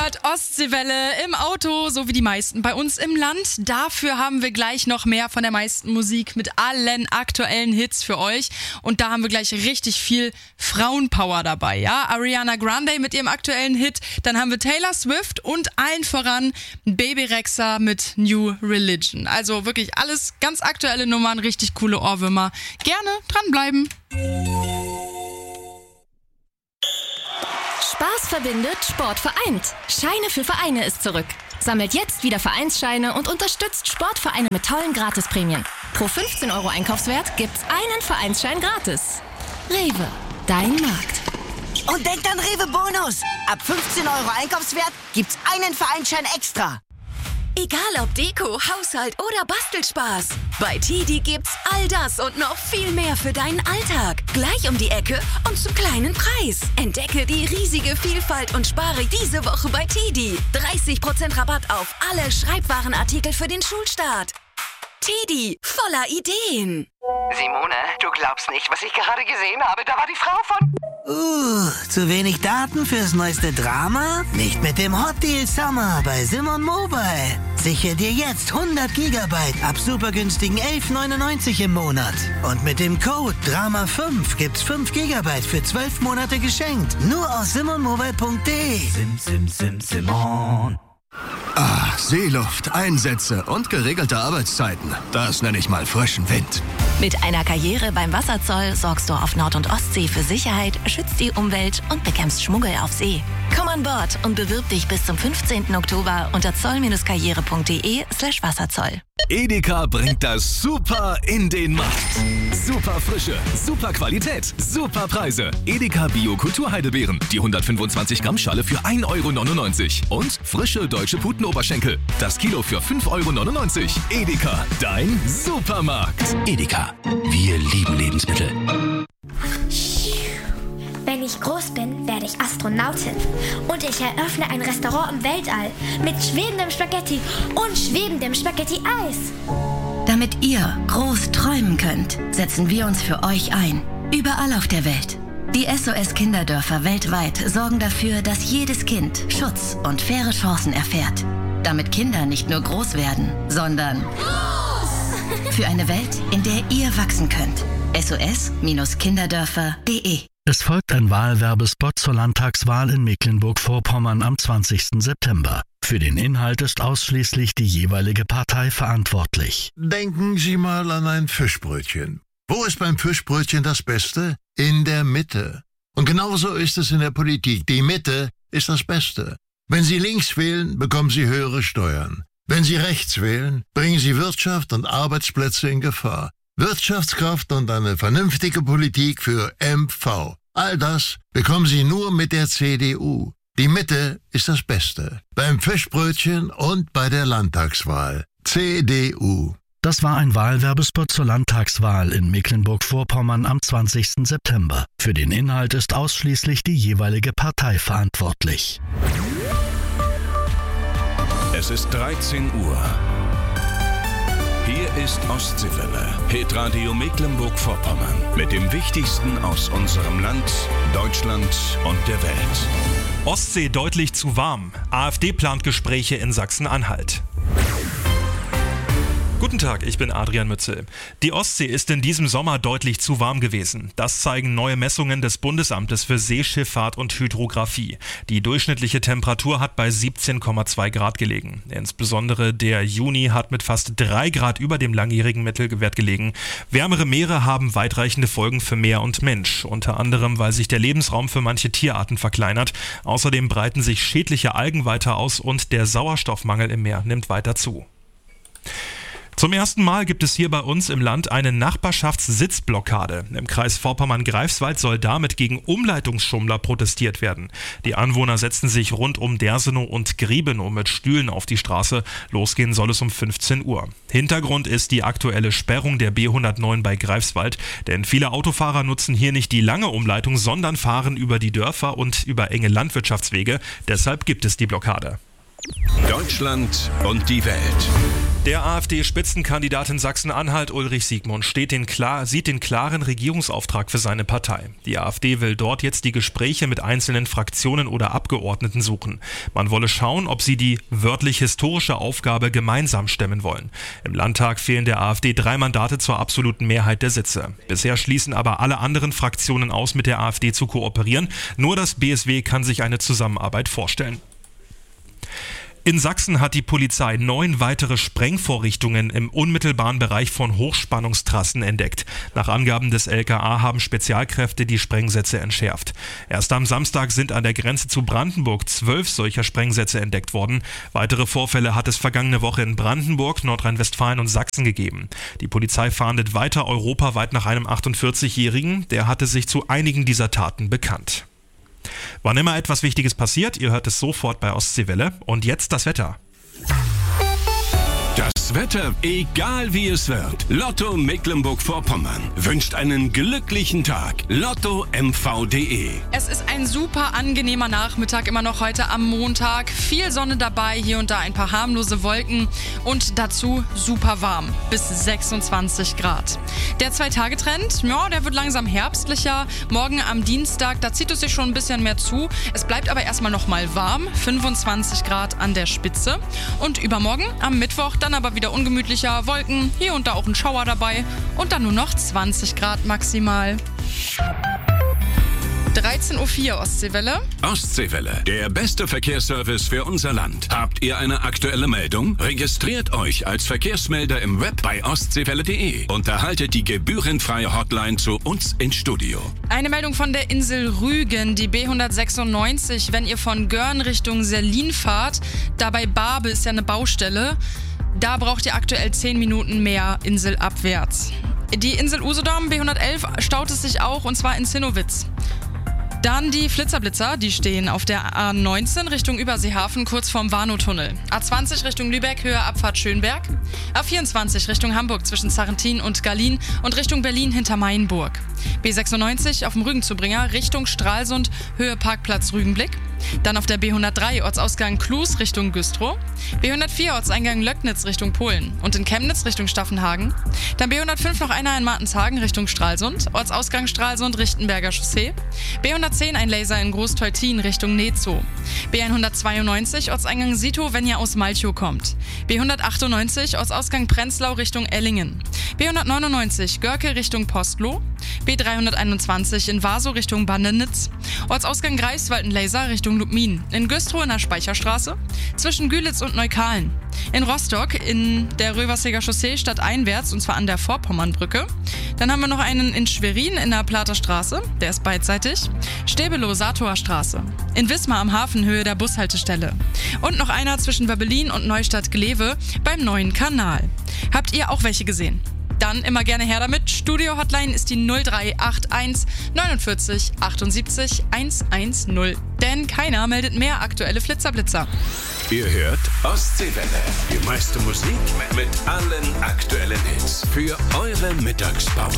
hört Ostseewelle im Auto, so wie die meisten bei uns im Land. Dafür haben wir gleich noch mehr von der meisten Musik mit allen aktuellen Hits für euch. Und da haben wir gleich richtig viel Frauenpower dabei, ja? Ariana Grande mit ihrem aktuellen Hit, dann haben wir Taylor Swift und allen voran Bebe Rexha mit New Religion. Also wirklich alles ganz aktuelle Nummern, richtig coole Ohrwürmer. Gerne dranbleiben. Spaß verbindet, Sport vereint. Scheine für Vereine ist zurück. Sammelt jetzt wieder Vereinsscheine und unterstützt Sportvereine mit tollen Gratisprämien. Pro 15 € Einkaufswert gibt's einen Vereinsschein gratis. Rewe, dein Markt. Und denkt an Rewe Bonus. Ab 15 € Einkaufswert gibt's einen Vereinsschein extra. Egal ob Deko, Haushalt oder Bastelspaß. Bei TiDi gibt's all das und noch viel mehr für deinen Alltag. Gleich um die Ecke und zum kleinen Preis. Entdecke die riesige Vielfalt und spare diese Woche bei TiDi. 30% Rabatt auf alle Schreibwarenartikel für den Schulstart. TiDi, voller Ideen. Simone, du glaubst nicht, was ich gerade gesehen habe. Da war die Frau von... Zu wenig Daten fürs neueste Drama? Nicht mit dem Hot Deal Summer bei Simon Mobile. Sichere dir jetzt 100 GB ab super günstigen 11,99 im Monat. Und mit dem Code DRAMA5 gibt's 5 GB für 12 Monate geschenkt. Nur aus simonmobile.de. Simon. Seeluft, Einsätze und geregelte Arbeitszeiten. Das nenne ich mal frischen Wind. Mit einer Karriere beim Wasserzoll sorgst du auf Nord- und Ostsee für Sicherheit, schützt die Umwelt und bekämpfst Schmuggel auf See. Komm an Bord und bewirb dich bis zum 15. Oktober unter zoll-karriere.de/Wasserzoll. Edeka bringt das Super in den Markt. Super Frische, super Qualität, super Preise. Edeka Bio Kulturheidelbeeren. Die 125 Gramm Schale für 1,99 € Und frische deutsche Putenoberschenkel. Das Kilo für 5,99 €. Edeka, dein Supermarkt. Edeka, wir lieben Lebensmittel. Wenn ich groß bin, werde ich Astronautin. Und ich eröffne ein Restaurant im Weltall mit schwebendem Spaghetti und schwebendem Spaghetti-Eis. Damit ihr groß träumen könnt, setzen wir uns für euch ein. Überall auf der Welt. Die SOS-Kinderdörfer weltweit sorgen dafür, dass jedes Kind Schutz und faire Chancen erfährt. Damit Kinder nicht nur groß werden, sondern für eine Welt, in der ihr wachsen könnt. SOS-Kinderdörfer.de. Es folgt ein Wahlwerbespot zur Landtagswahl in Mecklenburg-Vorpommern am 20. September. Für den Inhalt ist ausschließlich die jeweilige Partei verantwortlich. Denken Sie mal an ein Fischbrötchen. Wo ist beim Fischbrötchen das Beste? In der Mitte. Und genauso ist es in der Politik. Die Mitte ist das Beste. Wenn Sie links wählen, bekommen Sie höhere Steuern. Wenn Sie rechts wählen, bringen Sie Wirtschaft und Arbeitsplätze in Gefahr. Wirtschaftskraft und eine vernünftige Politik für MV. All das bekommen Sie nur mit der CDU. Die Mitte ist das Beste. Beim Fischbrötchen und bei der Landtagswahl. CDU. Das war ein Wahlwerbespot zur Landtagswahl in Mecklenburg-Vorpommern am 20. September. Für den Inhalt ist ausschließlich die jeweilige Partei verantwortlich. Es ist 13 Uhr. Hier ist Ostseewelle, Hitradio Mecklenburg-Vorpommern. Mit dem Wichtigsten aus unserem Land, Deutschland und der Welt. Ostsee deutlich zu warm. AfD plant Gespräche in Sachsen-Anhalt. Guten Tag, ich bin Adrian Mützel. Die Ostsee ist in diesem Sommer deutlich zu warm gewesen. Das zeigen neue Messungen des Bundesamtes für Seeschifffahrt und Hydrographie. Die durchschnittliche Temperatur hat bei 17,2 Grad gelegen. Insbesondere der Juni hat mit fast 3 Grad über dem langjährigen Mittelwert gelegen. Wärmere Meere haben weitreichende Folgen für Meer und Mensch. Unter anderem, weil sich der Lebensraum für manche Tierarten verkleinert. Außerdem breiten sich schädliche Algen weiter aus und der Sauerstoffmangel im Meer nimmt weiter zu. Zum ersten Mal gibt es hier bei uns im Land eine Nachbarschaftssitzblockade. Im Kreis Vorpommern-Greifswald soll damit gegen Umleitungsschummler protestiert werden. Die Anwohner setzten sich rund um Dersenow und Griebenow mit Stühlen auf die Straße. Losgehen soll es um 15 Uhr. Hintergrund ist die aktuelle Sperrung der B109 bei Greifswald. Denn viele Autofahrer nutzen hier nicht die lange Umleitung, sondern fahren über die Dörfer und über enge Landwirtschaftswege. Deshalb gibt es die Blockade. Deutschland und die Welt. Der AfD-Spitzenkandidat in Sachsen-Anhalt Ulrich Siegmund sieht den klaren Regierungsauftrag für seine Partei. Die AfD will dort jetzt die Gespräche mit einzelnen Fraktionen oder Abgeordneten suchen. Man wolle schauen, ob sie die wörtlich historische Aufgabe gemeinsam stemmen wollen. Im Landtag fehlen der AfD 3 Mandate zur absoluten Mehrheit der Sitze. Bisher schließen aber alle anderen Fraktionen aus, mit der AfD zu kooperieren. Nur das BSW kann sich eine Zusammenarbeit vorstellen. In Sachsen hat die Polizei 9 weitere Sprengvorrichtungen im unmittelbaren Bereich von Hochspannungstrassen entdeckt. Nach Angaben des LKA haben Spezialkräfte die Sprengsätze entschärft. Erst am Samstag sind an der Grenze zu Brandenburg 12 solcher Sprengsätze entdeckt worden. Weitere Vorfälle hat es vergangene Woche in Brandenburg, Nordrhein-Westfalen und Sachsen gegeben. Die Polizei fahndet weiter europaweit nach einem 48-Jährigen. Der hatte sich zu einigen dieser Taten bekannt. Wann immer etwas Wichtiges passiert, ihr hört es sofort bei Ostseewelle. Und jetzt das Wetter. Das Wetter, egal wie es wird. Lotto Mecklenburg-Vorpommern wünscht einen glücklichen Tag. LottoMV.de. Es ist ein super angenehmer Nachmittag, immer noch heute am Montag. Viel Sonne dabei, hier und da ein paar harmlose Wolken und dazu super warm, bis 26 Grad. Der 2-Tage-Trend, ja, der wird langsam herbstlicher. Morgen am Dienstag, da zieht es sich schon ein bisschen mehr zu. Es bleibt aber erstmal noch mal warm, 25 Grad an der Spitze. Und übermorgen am Mittwoch dann aber wieder ungemütlicher, Wolken, hier und da auch ein Schauer dabei und dann nur noch 20 Grad maximal. 13.04 Uhr Ostseewelle. Ostseewelle, der beste Verkehrsservice für unser Land. Habt ihr eine aktuelle Meldung? Registriert euch als Verkehrsmelder im Web bei ostseewelle.de und erhaltet die gebührenfreie Hotline zu uns ins Studio. Eine Meldung von der Insel Rügen, die B196, wenn ihr von Görn Richtung Selin fahrt, da bei Barbe ist ja eine Baustelle, da braucht ihr aktuell 10 Minuten mehr inselabwärts. Die Insel Usedom, B111, staut es sich auch, und zwar in Zinnowitz. Dann die Flitzerblitzer, die stehen auf der A19 Richtung Überseehafen kurz vorm Warnow-Tunnel. A20 Richtung Lübeck, Höhe Abfahrt Schönberg. A24 Richtung Hamburg zwischen Sarrentin und Gallien und Richtung Berlin hinter Mainburg. B96 auf dem Rügenzubringer Richtung Stralsund, Höhe Parkplatz Rügenblick. Dann auf der B103 Ortsausgang Klus Richtung Güstrow. B104 Ortseingang Löcknitz Richtung Polen und in Chemnitz Richtung Staffenhagen. Dann B105 noch einer in Martenshagen Richtung Stralsund, Ortsausgang Stralsund Richtenberger Chaussee. B110 ein Laser in Groß-Teutin Richtung Nezow. B192 Ortseingang Sito, wenn ihr aus Malchow kommt. B198 Ortsausgang Prenzlau Richtung Ellingen. B199 Görke Richtung Postloh. B321 in Wasow Richtung Bandenitz. Ortsausgang Greifswald ein Laser Richtung Lubmin. In Güstrow in der Speicherstraße. Zwischen Gülitz und Neukalen. In Rostock in der Röverseger Chaussee stadteinwärts, und zwar an der Vorpommernbrücke. Dann haben wir noch einen in Schwerin in der Plater Straße, der ist beidseitig. Stäbelow, Satower Straße. In Wismar am Hafen, Höhe der Bushaltestelle. Und noch einer zwischen Wöbbelin und Neustadt-Glewe beim neuen Kanal. Habt ihr auch welche gesehen? Dann immer gerne her damit. Studio-Hotline ist die 0381 49 78 110. Denn keiner meldet mehr aktuelle Flitzerblitzer. Ihr hört Ostseewelle. Die meiste Musik mit allen aktuellen Hits für eure Mittagspause.